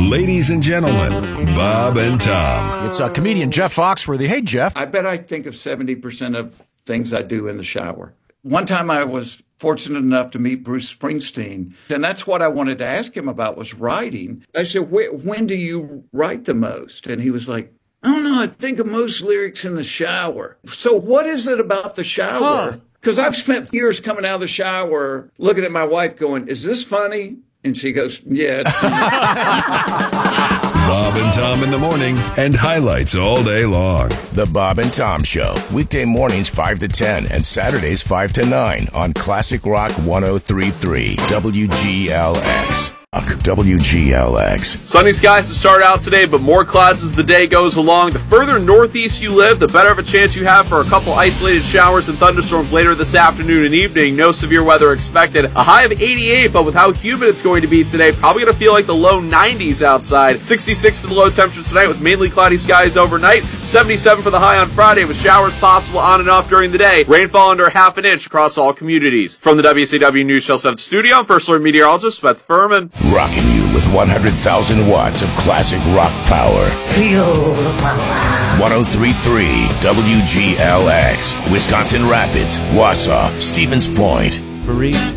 Ladies and gentlemen, Bob and Tom. It's comedian Jeff Foxworthy. Hey, Jeff. I bet I think of 70% of things I do in the shower. One time I was fortunate enough to meet Bruce Springsteen, and that's what I wanted to ask him about was writing. I said, when do you write the most? And he was like, I don't know, I think of most lyrics in the shower. So what is it about the shower? Because I've spent years coming out of the shower looking at my wife going, is this funny? And she goes, yeah, it's funny. Bob and Tom in the morning and highlights all day long. The Bob and Tom Show, weekday mornings 5 to 10 and Saturdays 5 to 9 on Classic Rock 103.3 WGLX. WGLX. Sunny skies to start out today, but more clouds as the day goes along. The further northeast you live, the better of a chance you have for a couple isolated showers and thunderstorms later this afternoon and evening. No severe weather expected. A high of 88, but with how humid it's going to be today, probably going to feel like the low 90s outside. 66 for the low temperature tonight with mainly cloudy skies overnight. 77 for the high on Friday with showers possible on and off during the day. Rainfall under half an inch across all communities. From the WCW News Channel 7 studio, I'm First Alert Meteorologist Beth Furman. Rocking you with 100,000 watts of classic rock power. Feel the power. 103.3 WGLX. Wisconsin Rapids, Wausau, Stevens Point. Marie.